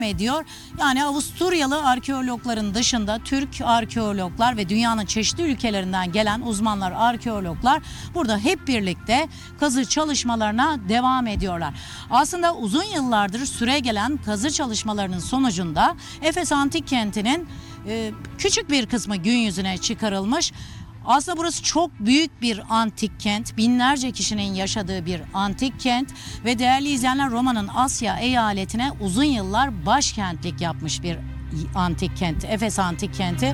ediyor. Yani Avusturyalı arkeologların dışında Türk arkeologlar ve dünyanın çeşitli ülkelerinden gelen uzmanlar, arkeologlar burada hep birlikte kazı çalışmalarına devam ediyorlar. Aslında uzun yıllardır süregelen kazı çalışmalarının sonucunda Efes Antik Kenti'nin küçük bir kısmı gün yüzüne çıkarılmış. Aslında burası çok büyük bir antik kent, binlerce kişinin yaşadığı bir antik kent ve değerli izleyenler, Roma'nın Asya eyaletine uzun yıllar başkentlik yapmış bir antik kent, Efes Antik Kenti.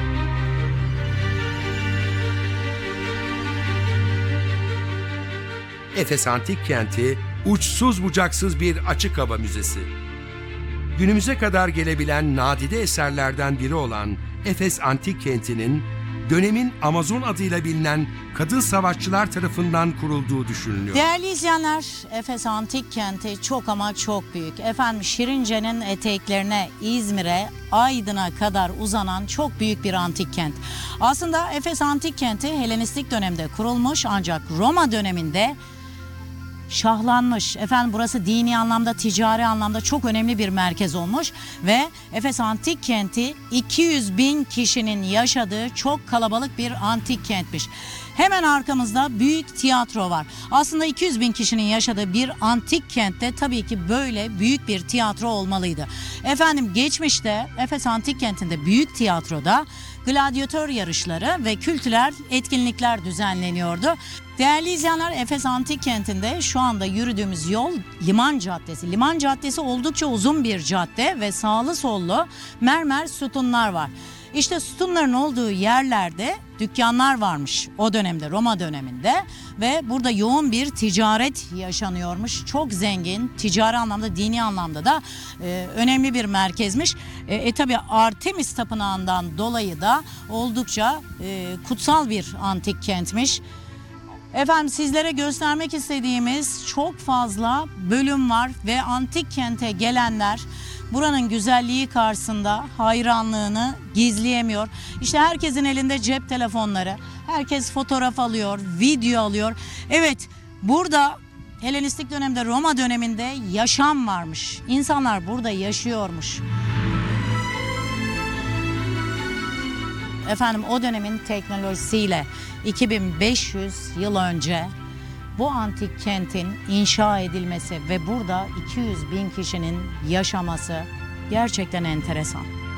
Efes Antik Kenti uçsuz bucaksız bir açık hava müzesi. Günümüze kadar gelebilen nadide eserlerden biri olan Efes Antik Kenti'nin dönemin Amazon adıyla bilinen kadın savaşçılar tarafından kurulduğu düşünülüyor. Değerli izleyenler, Efes Antik Kenti çok ama çok büyük. Efendim, Şirince'nin eteklerine, İzmir'e, Aydın'a kadar uzanan çok büyük bir antik kent. Aslında Efes Antik Kenti Helenistik dönemde kurulmuş, ancak Roma döneminde şahlanmış. Efendim, burası dini anlamda, ticari anlamda çok önemli bir merkez olmuş ve Efes Antik Kenti 200 bin kişinin yaşadığı çok kalabalık bir antik kentmiş. Hemen arkamızda büyük tiyatro var. Aslında 200 bin kişinin yaşadığı bir antik kentte tabii ki böyle büyük bir tiyatro olmalıydı. Efendim, geçmişte Efes Antik Kenti'nde büyük tiyatroda gladyatör yarışları ve kültürel etkinlikler düzenleniyordu. Değerli izleyenler, Efes Antik Kenti'nde şu anda yürüdüğümüz yol Liman Caddesi. Liman Caddesi oldukça uzun bir cadde ve sağlı sollu mermer sütunlar var. İşte sütunların olduğu yerlerde dükkanlar varmış o dönemde, Roma döneminde, ve burada yoğun bir ticaret yaşanıyormuş. Çok zengin, ticari anlamda, dini anlamda da önemli bir merkezmiş. Tabii Artemis Tapınağı'ndan dolayı da oldukça kutsal bir antik kentmiş. Efendim, sizlere göstermek istediğimiz çok fazla bölüm var ve antik kente gelenler buranın güzelliği karşısında hayranlığını gizleyemiyor. İşte herkesin elinde cep telefonları, herkes fotoğraf alıyor, video alıyor. Evet, burada Helenistik dönemde, Roma döneminde yaşam varmış. İnsanlar burada yaşıyormuş. Efendim, o dönemin teknolojisiyle 2500 yıl önce bu antik kentin inşa edilmesi ve burada 200 bin kişinin yaşaması gerçekten enteresan.